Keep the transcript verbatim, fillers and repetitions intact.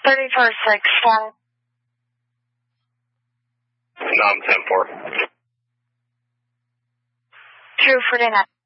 thirty-four six, one. Nom ten four. True forty-nine.